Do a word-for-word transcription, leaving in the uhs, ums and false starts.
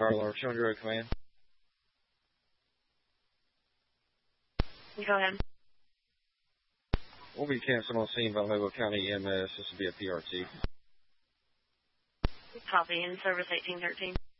Fire alarm, two hundred command. Go ahead. We'll be canceled on scene by Mobile County E M S. This will be a P R T. Copy, in service eighteen thirteen.